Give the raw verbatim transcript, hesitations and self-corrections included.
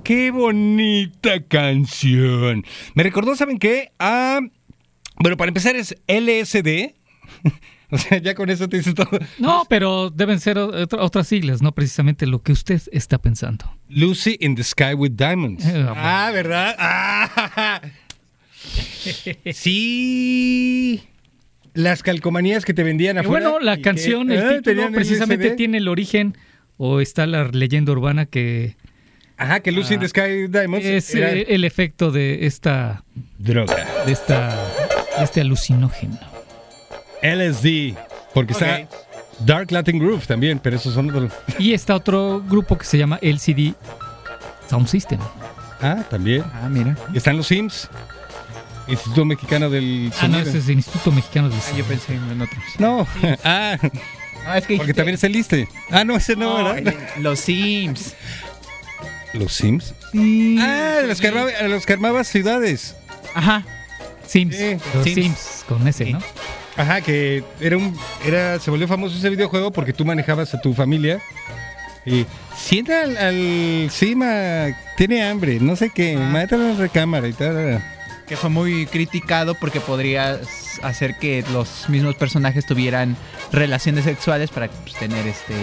qué bonita canción. Me recordó, ¿saben qué? Ah, bueno, para empezar es L S D. O sea, ya con eso te dice todo. No, pero deben ser otra, otras siglas, no precisamente lo que usted está pensando. Lucy in the Sky with Diamonds. Eh, ah, ¿verdad? Ah. Sí. Las calcomanías que te vendían afuera. Bueno, la canción, que, el eh, título precisamente L S D. tiene el origen, o está la leyenda urbana que... Ajá, que Lucy ah, in the Sky with Diamonds es era eh, el efecto de esta... droga. De esta... De este alucinógeno. L S D, porque okay. Está Dark Latin Groove también, pero esos son otros. Y está otro grupo que se llama L C D Sound System. Ah, también. Ah, mira. Están los Sims. Instituto Mexicano del Ah, Sonido. No, ese es el Instituto Mexicano del Sonido. Ah, yo pensé en otros. No, ah, ah es que porque también es el Liste. Ah, no, ese no, no ¿verdad? Los Sims. ¿Los Sims? Sí. Ah, los que, armaba, los que armabas ciudades. Ajá. Sims. Sí. Los Sims. Sims con ese, sí. ¿No? Ajá, que era un, era, se volvió famoso ese videojuego porque tú manejabas a tu familia y sienta al, al Sima, tiene hambre, no sé qué, ah. Mátalo en la recámara y tal. Que fue muy criticado porque podría hacer que los mismos personajes tuvieran relaciones sexuales para pues, tener este